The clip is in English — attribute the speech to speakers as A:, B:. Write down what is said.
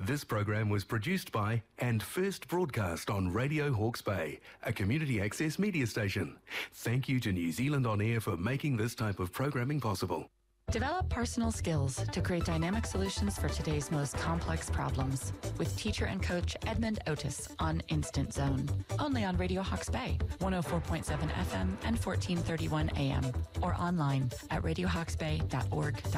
A: This program was produced by and first broadcast on Radio Hawke's Bay, a community access media station. Thank you to New Zealand On Air for making this type of programming possible.
B: Develop personal skills to create dynamic solutions for today's most complex problems with teacher and coach Edmund Otis on Instant Zone. Only on Radio Hawke's Bay, 104.7 FM and 1431 AM, or online at radiohawksbay.org.nz.